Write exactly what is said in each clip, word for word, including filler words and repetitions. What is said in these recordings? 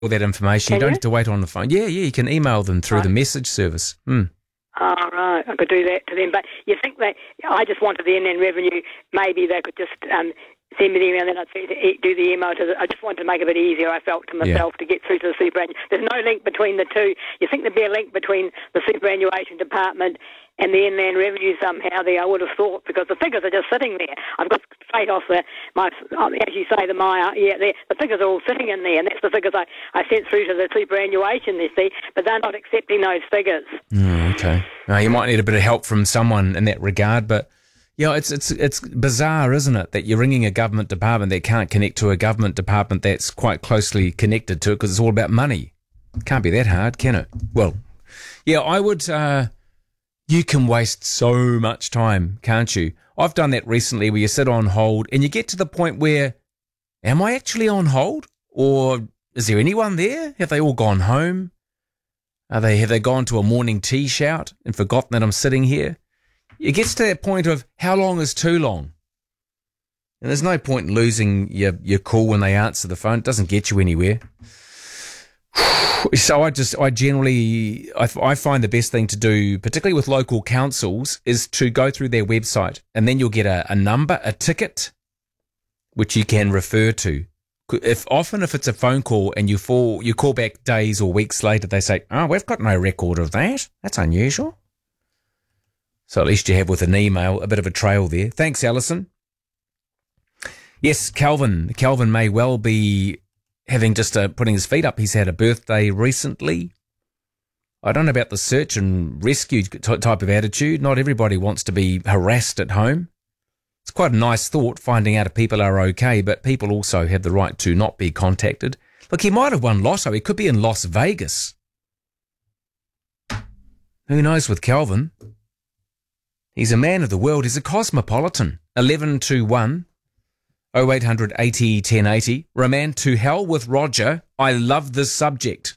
all that information. Can you don't you? have to wait on the phone. Yeah, yeah, you can email them through Right. the message service. Mm. Oh, right. I could do that to them. But you think that I just wanted the Inland Revenue, maybe they could just um, send me the email and then I'd see the, do the email to the, I just wanted to make it a bit easier, I felt, to myself to get through to the superannuation. There's no link between the two. You think there'd be a link between the superannuation department and the Inland Revenue somehow there, I would have thought, because the figures are just sitting there. I've got straight off the, my, as you say, the Maya, yeah, the figures are all sitting in there, and that's the figures I, I sent through to the superannuation, you see, but they're not accepting those figures. Mm, okay. Uh, you might need a bit of help from someone in that regard, but yeah, it's it's it's bizarre, isn't it, that you're ringing a government department that can't connect to a government department that's quite closely connected to it because it's all about money. It can't be that hard, can it? Well, yeah, I would... Uh, You can waste so much time, can't you? I've done that recently where you sit on hold and you get to the point where, am I actually on hold? Or is there anyone there? Have they all gone home? Are they, have they gone to a morning tea shout and forgotten that I'm sitting here? It gets to that point of how long is too long? And there's no point in losing your, your call when they answer the phone. It doesn't get you anywhere. So I just, I generally, I, I find the best thing to do, particularly with local councils, is to go through their website and then you'll get a, a number, a ticket, which you can refer to. If often if it's a phone call and you fall, you call back days or weeks later, they say, oh, we've got no record of that. That's unusual. So at least you have with an email a bit of a trail there. Thanks, Alison. Yes, Calvin. Calvin may well be having just uh, putting his feet up. He's had a birthday recently. I don't know about the search and rescue t- type of attitude. Not everybody wants to be harassed at home. It's quite a nice thought, finding out if people are okay, but people also have the right to not be contacted. Look, he might have won Lotto. He could be in Las Vegas. Who knows with Calvin? He's a man of the world. He's a cosmopolitan. eleven two one oh eight hundred eighty ten eighty. Roman, to hell with Roger. I love this subject.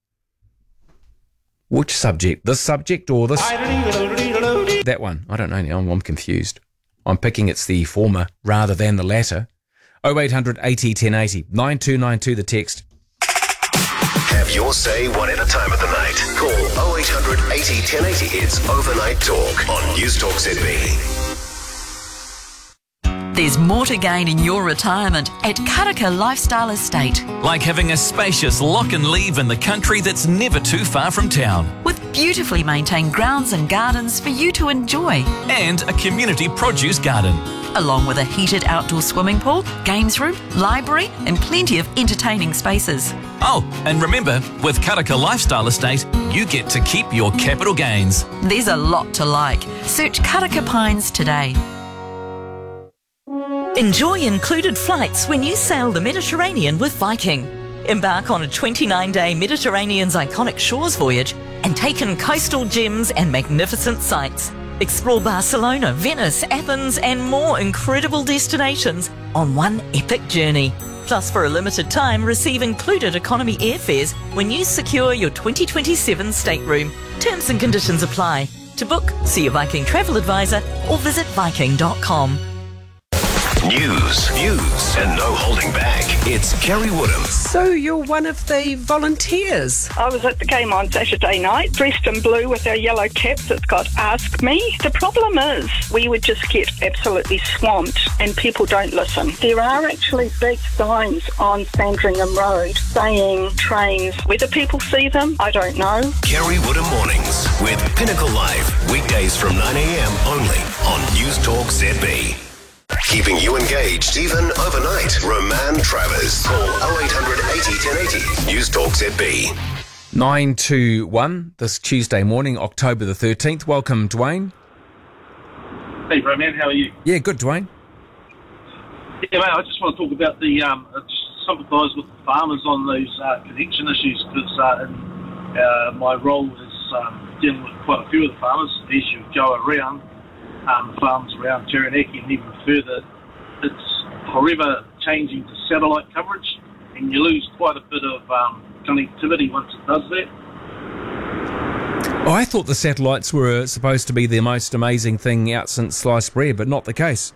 Which subject? This subject or this? That one. I don't know now. I'm, I'm confused. I'm picking it's the former rather than the latter. oh eight hundred eighty ten eighty. nine two nine two the text. Have your say whatever time of the night. Call oh eight hundred eighty ten eighty. It's Overnight Talk on News Talk Z B. There's more to gain in your retirement at Karaka Lifestyle Estate. Like having a spacious lock and leave in the country that's never too far from town. With beautifully maintained grounds and gardens for you to enjoy. And a community produce garden. Along with a heated outdoor swimming pool, games room, library and plenty of entertaining spaces. Oh, and remember, with Karaka Lifestyle Estate, you get to keep your capital gains. There's a lot to like. Search Karaka Pines today. Enjoy included flights when you sail the Mediterranean with Viking. Embark on a twenty-nine day Mediterranean's iconic shores voyage and take in coastal gems and magnificent sights. Explore Barcelona, Venice, Athens and more incredible destinations on one epic journey. Plus, for a limited time, receive included economy airfares when you secure your twenty twenty-seven stateroom. Terms and conditions apply. To book, see your Viking travel advisor or visit viking dot com. News, views, and no holding back. It's Kerry Woodham. So you're one of the volunteers. I was at the game on Saturday night, dressed in blue with our yellow caps that's got Ask Me. The problem is we would just get absolutely swamped and people don't listen. There are actually big signs on Sandringham Road saying trains. Whether people see them, I don't know. Kerry Woodham Mornings with Pinnacle Live. Weekdays from nine a.m. only on News Talk Z B. Keeping you engaged even overnight. Roman Travers. Call oh eight hundred eighty ten eighty. News Talk Z B. nine two one this Tuesday morning, October the thirteenth. Welcome, Dwayne. Hey, Roman, how are you? Yeah, good, Dwayne. Yeah, mate, I just want to talk about the, um, I just sympathise with the farmers on those uh, connection issues because uh, in uh, my role is um, dealing with quite a few of the farmers. As you go around, Um, farms around Taranaki and even further, it's forever changing to satellite coverage and you lose quite a bit of um, connectivity once it does that. Oh, I thought the satellites were supposed to be the most amazing thing out since sliced bread, but not the case.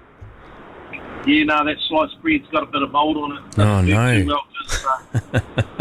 Yeah, no, that sliced bread's got a bit of mould on it. Oh, no. Too well, 'cause, uh,